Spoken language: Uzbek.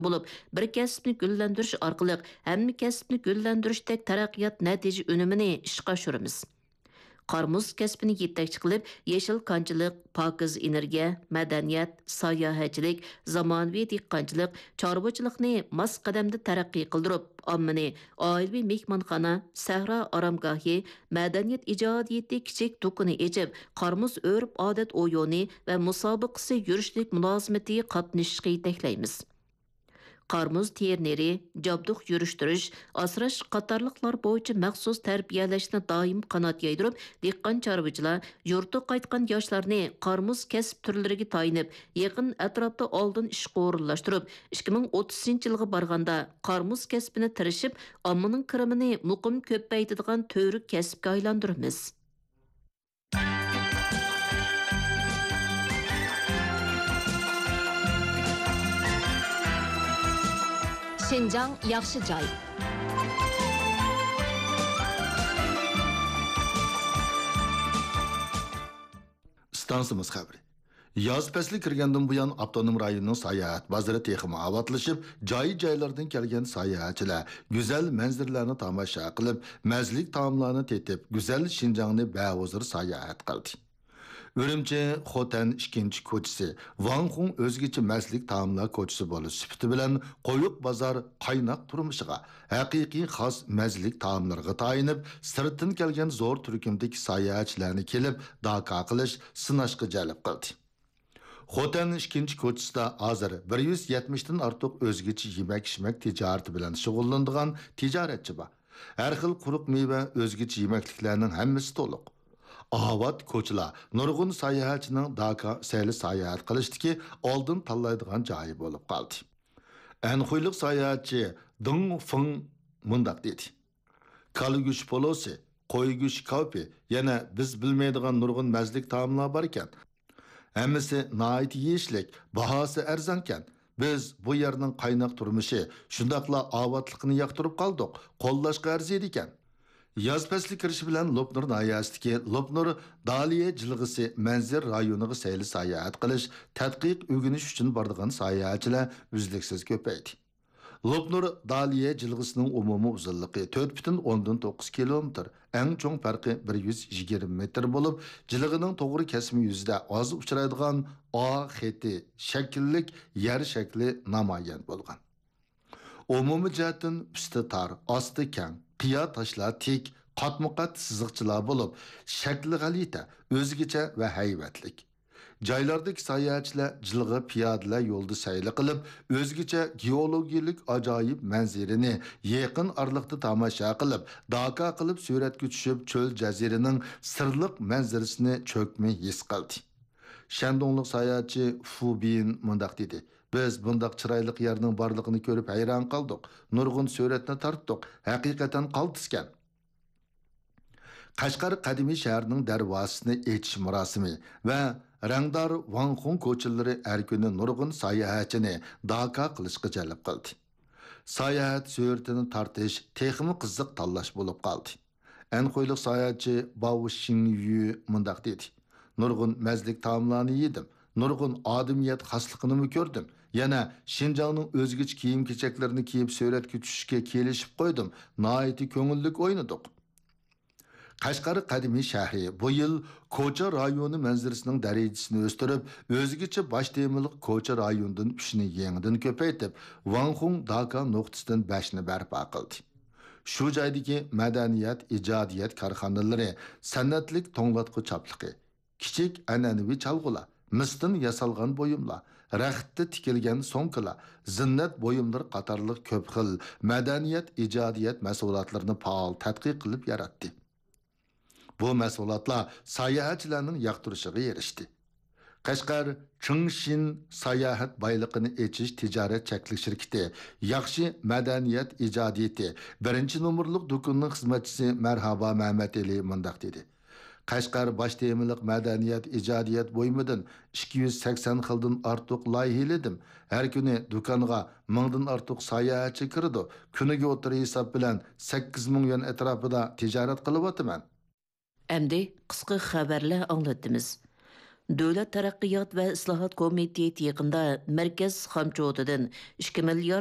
bo'lib, bir kasbni gullantirish orqali hamma kasbni gullantirishdek taraqqiyot natija unumini ishga oshiramiz. Qarmuz kasbini yetakchi qilib, yeşil qanchilik, pokiz energiya, madaniyat, sayohatchilik, zamonaviy dehqonchilik, chorvachilikni mas qadamda taraqqiy qildirib, ommani oilaviy mehmonxona, sahro oromgohi, madaniyat ijodiyati kichik do'koni echib, qarmuz o'rib odat o'yini va musobaqasi yurishlik mulozimatiga qatnashishga yetaklaymiz. Qarmuz terneri, jabduq yuriştirish, asrash qatarlıqlar bo'yicha maxsus tarbiyalashni doim qanot yaydirib, dehqon chorvachilar yurtga qaytgan yoshlarni qarmuz kasb turlariga tayinib, yaqin atrofda oldin ishga o'rinlashtirib, 2030-yilga borganda qarmuz kasbini tirishib, ommaning kirimini muqim ko'paytiradigan to'rik kasbga aylantiramiz. 신장 yaxshi joy. Stansimiz xabari. Yoz fasli kirgandan buyon avtonom rayonning sayohat bozori texmi avatlashib, joy-joylardan kelgan sayohatchilar go'zal manzarlarni tomosha qilib, mazlik taomlarni tetib, go'zal Shinjongni bevozir sayohat qildi. Ürümçi Xotan 2-chi ko'chasi, Vanxung o'zgacha mazlik taomlar ko'chasi bo'lib, sifati bilan qo'yiq bozor qaynoq turmushiga, haqiqiy xos mazlik taomlarga tayinib, sirtdan kelgan zo'r turkumdagi sayohatchilarni kelib, daka qilish, sinashga jalb qildi. Xotan 2-chi ko'chasida hozir 170 dan ortiq o'zgacha yemak-ishmak tijorati bilan shug'ullanadigan tijoratchi bor. Har xil quruq meva, o'zgacha yemakliklarning hammasi to'liq. Avat ko'chalar nurg'un sayohatchining Daka sayli sayohat qilishdiki, oldin tanlaydigan joyi bo'lib qoldi. Anxuyliq sayohatchi Ding Feng mundaq dedi. Kalgush polosi, qo'ygush kopi, yana biz bilmaydigan nurg'un mazlik taomlar bor ekan. Hammasi nihoyat yeyishlik, bahosi arzonkan. Biz bu yerning qaynoq turmushi, shundaqla avatliqni yoqtirib qoldik, qo'llashga arziydi ekan. Yoz fasli kirishi bilan Lopnur nahiyasidagi Lopnur Daliya jilg'isi manzir rayoniga sayli sayohat qilish, tadqiq o'rganish uchun boradigan sayohatchilar uzluksiz ko'paydi. Lopnur Daliya jilg'isining umumiy uzunligi 4,9 kilometr, eng cho'ng farqi 120 metr bo'lib, jilg'ining to'g'ri kesimi yuzida oz uchraydigan A xeti shakllik yer shakli namoyon bo'lgan. Umumiy jihatdan usti tor, osti keng, qiya toshlar tik, qatma-qat siziqchilar bo'lib, shakli g'alita, o'zgacha va haybatlik. Joylardagi sayohatchilar jilg'i piyodalar yo'lda sayli qilib, o'zgacha geologik ajoyib manzirini yaqin oraliqda tomosha qilib, daka qilib suratga tushib, cho'l jaziraning sirliq manzarasini cho'kmay his qildi. Shandonlik sayohatchi Fu Bin mundaq dedi. Biz bundaq chiroyli yerning borligini ko'rib hayron qoldik. Nurg'un suratni tortdik. Haqiqatan qaltiskan. Qashqar qadimiy shahrining darvozasini echish murosimi va rangdor Vanxung ko'chalari har kuni nurg'un sayohatchini daka qilishga jalb qildi. Sayohat suratini tortish texmi qiziq tanlash bo'lib qoldi. Anxuyliq sayohatchi Bao Xingyu mundaq dedi. Nurg'un mazlik taomlarni yedim. Nurg'un odamiyat xosligini ko'rdim. Yana Shinjongning o'zgacha kiyim-kechaklarini kiyib suratga tushishga kelishib qo'ydim. Nihoyat ko'ngillik o'ynadik. Qashqar qadimiy shahri bu yil ko'cha rayoni manzarasining darajasini o'stirib, o'zgacha bosh temiliq ko'cha rayonidan 3ni yangidan ko'paytib, Vanxung Daka nuqtasidan 5ni barpo qildi. Shu joydagi madaniyat, ijodiyat korxonalari, san'atlik to'nglatqu chopligi, kichik an'anaviy chalg'ular, misdan yasalgan bo'yimlar, raxtda tikilgan so'mkalar, zinnat bo'yimlar qatorliq ko'p xil madaniyat, ijodiyat mahsulotlarini faol tadqiq qilib yaratdi. Bu mahsulotlar sayohatchilarning yoqtirishiga erishdi. Qashqar Chingshin sayohat boyligini echish tijorat cheklik shirkati yaxshi madaniyat ijodiyati 1-nomerlik do'konning xizmatchisi Marhaba Mahmatali mundaq dedi. Qashqar bosh temiliq madaniyat ijodiyat bo'yimidan 280 xildan ortiq loyihaladim. Har kuni do'konga 1000 dan ortiq sayohatchi kirdi. Kuniga o'tir hisob bilan 8 ming yuan atrofida tijorat qilyapman. Әмді қысқы xabarlar anglatdimiz. Davlat taraqqiyot va islohot komiteti yaqında Markaz xamchodidan 2 milliard